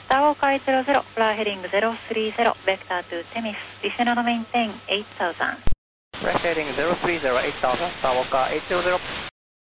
Starwalker 800, fly heading 030, vector to Temis, descend and maintain 8000. Flight heading 030, 8000, Starwalker 800.